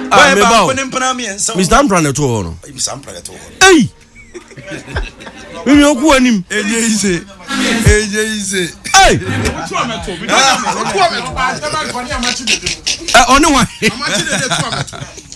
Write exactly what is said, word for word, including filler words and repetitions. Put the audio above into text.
Ah, me ba. Mister Ampran to no. Mister Ampran to. Hey. We oku anim. Eje ise. Eje ise. Hey. Ah, oni wa. Amachi de de to ameto.